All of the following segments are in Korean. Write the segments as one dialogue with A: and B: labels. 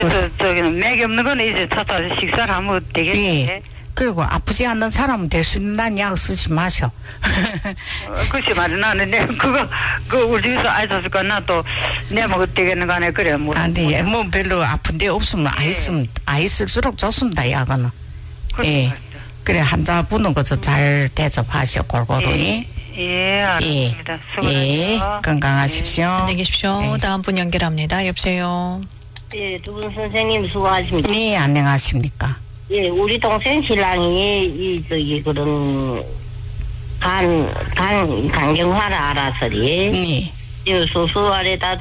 A: 저기는 맥이 없는 거는 이제 찾아 식사를 하면 되겠지.
B: 예. 그리고 아프지 않는 사람은 될 수 있는 난 약 쓰지 마셔.
A: 그치 말이 나는 내 그거 우리 집에서 아이 샀을까 나 또 내 먹어도 되겠는 거 아니야 그래 뭐.
B: 아니 뭐 별로 아픈데 없으면 아이 쓸수록 좋습니다 약은. 예. 그래 환자 부는 것도 잘 대접하셔 골고루.
A: 예, 알겠습니다.
B: 예, 건강하십시오.
C: 안녕히 계십시오. 다음 분 연결합니다. 여보세요.
D: 예, 두 분 선생님 수고하십니다.
B: 네, 안녕하십니까.
D: 예, 우리 동생 신랑이 그런 간경화를 알아서리.
B: 네.
D: 수수아래다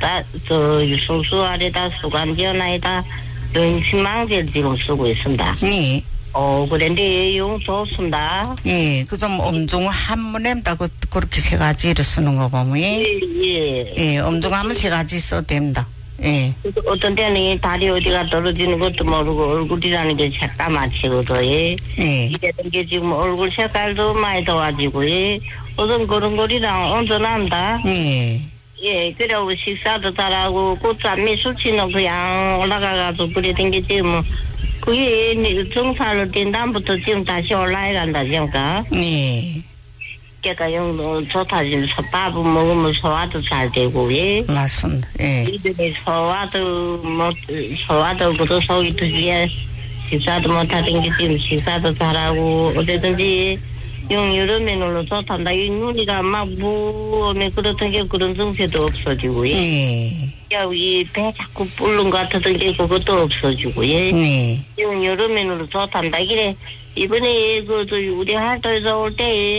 D: 수수아래다 수간지연아에다 변신망제를 지금 쓰고 있습니다.
B: 네.
D: 그런데 용 좋습니다.
B: 예, 그 좀 엄중 한문엠다 그렇게 세 가지를 쓰는 거 보면 예, 엄중하면 세 가지 써도 됩니다. 예.
D: 어떤 때는 다리 어디가 떨어지는 것도 모르고 얼굴이라는 게 새까맣지거든. 예. 이랬던 게 지금 얼굴 색깔도 많이 더가지고 예. 어떤 그런 거리랑 온전합니다.
B: 예.
D: 예, 그리고 식사도 잘하고 꽃잠이 수치는 그냥 올라가가지고 그래 댕기지 뭐. 그게 정산을 뛴 다음부터 지금 다시 올라간다 지금까.
B: 네.
D: 그러니까 영 좋다 지금 밥을 먹으면 소화도 잘 되고 예.
B: 맞습니다. 예.
D: 이들이 소화도 그도 속이 터지게 식사도 못하던 게 지금 식사도 잘하고 어디든지 영 여름에는 좋단다. 이 눈이가 막 무음에 그렇던 게 그런 증세도 없어지고 예. 이배 자꾸 불른 것 같았던 게 그것도 없어지고 예. 영 여름에는 좋단다. 이래 이번에 우리 할도에서 올 때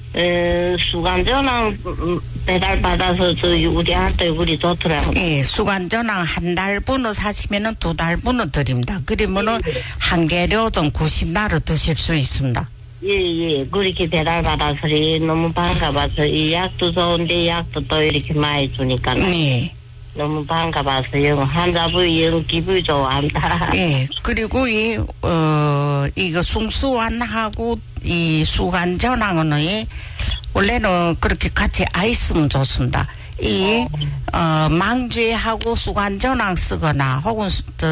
D: 수간전황 배달 받아서 우리 할도에 우리 좋더라고.
B: 예, 수간전황 한 달 분을 사시면은 2달 분을 드립니다. 그러면은 한 개료 좀 90나루 드실 수 있습니다.
D: 예. 그렇게 배달 받아서 너무 반가워서 이 약도 좋은데 약도 또 이렇게 많이 주니까.
B: 네.
D: 너무 반가워서 환자분이 기분이 좋아한다.
B: 예. 그리고 이거 숭수환하고 이 수간전황은 원래는 그렇게 같이 아있으면 좋습니다. 망죄하고 수간전황 쓰거나 혹은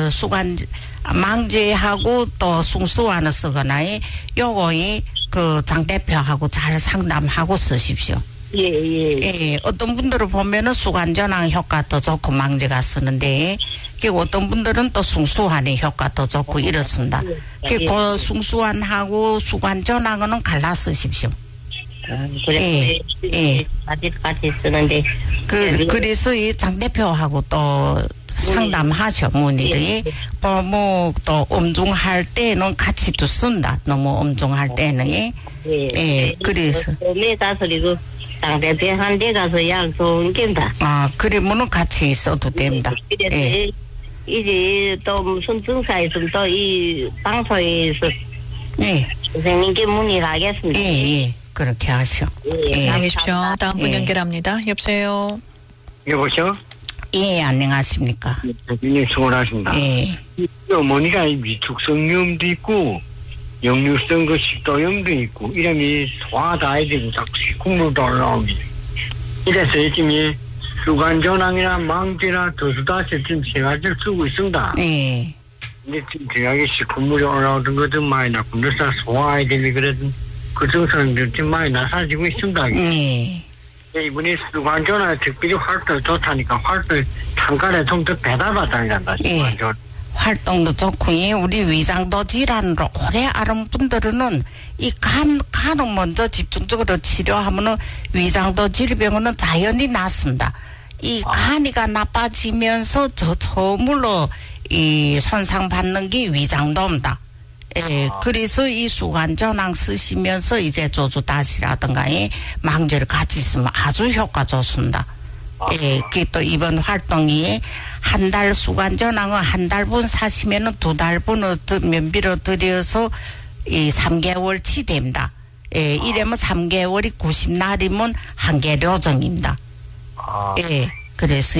B: 망죄하고 또 숭수환을 쓰거나 요거 그 장 대표하고 잘 상담하고 쓰십시오. 예. 어떤 분들은 보면은 수간전황 효과 더 좋고 망제가 쓰는데, 어떤 분들은 또 숭수환의 효과 더 좋고 이렇습니다. 그 숭수환하고 수간전황은 갈라 쓰십시오.
D: 그래. 예. 같이 쓰는데.
B: 그래서 이 장 대표하고 또 상담하셔, 문의를. 또 엄중할 때는 같이 또 쓴다. 너무 엄중할 때는. 예. 그래서.
D: 그리고 장 대표 한 대 가서 약 좋은 게다.
B: 그러면은 같이 써도 됩니다.
D: 예. 이제 또 무슨 증사 있으면 또 이 방송에서.
B: 예.
D: 선생님께 문의를 하겠습니다.
B: 예. 그렇게 하셔.
C: 안녕히 계십시오. 다음 분 연결합니다. 여보세요.
E: 여보세요?
B: 예, 안녕하십니까.
E: 대표님 수고하십니다.
B: 예.
E: 어머니가 위축성염도 있고 역류성 그 식도염도 있고 이러면 소화도 해야 되고 자꾸 식국물도 올라옵니다. 이래서 지금 수간전황이나 망제나 도수다시 지금 세 가지를 쓰고 있습니다.
B: 예.
E: 근데 지금 중요하게 식국물이 올라오던 것도 많이 났고 늘상 소화해야 되니 그래도 그 증상들 좀 많이 나사지고 있습니다.
B: 예.
E: 이번에 수간전환 특별히 활동 좋다니까 활동 잠깐에 좀 더 배달받아야 수간전.
B: 활동도 좋고, 우리 위장도 질환으로 오래 앓은 분들은 이 간을 먼저 집중적으로 치료하면은 위장도 질병은 자연히 낫습니다. 이 간이가 나빠지면서 처음으로 이 손상받는 게 위장도입니다. 예, 그래서 이 수간전황 쓰시면서 이제 조주다시라든가 망제를 같이 쓰면 아주 효과 좋습니다. 예, 그 또 이번 활동이 한 달 수간전황은 한 달분 사시면은 2달분을 면비로 드려서 이 3개월치 됩니다. 예, 이러면 3개월이 90날이면 한 개료정입니다. 예, 그래서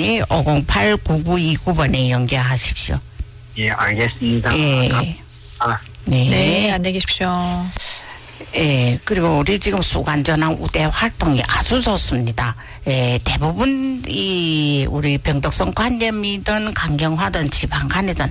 B: 508-9929번에 연계하십시오.
E: 예, 알겠습니다.
B: 예.
C: 네, 안녕히 계십시오.
B: 예, 그리고 우리 지금 수간전환 우대 활동이 아주 좋습니다. 예, 대부분 우리 병독성 관염이든 간경화든 지방간이든